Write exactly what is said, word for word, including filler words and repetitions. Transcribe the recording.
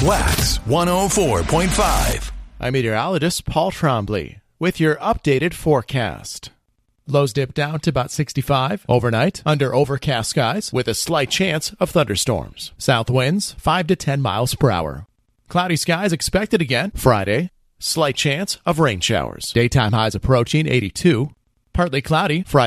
Wax one oh four point five. I'm meteorologist Paul Trombley with your updated forecast. Lows dip down to about sixty-five overnight under overcast skies with a slight chance of thunderstorms. South winds five to ten miles per hour. Cloudy skies expected again Friday. Slight chance of rain showers. Daytime highs approaching eighty-two. Partly cloudy Friday.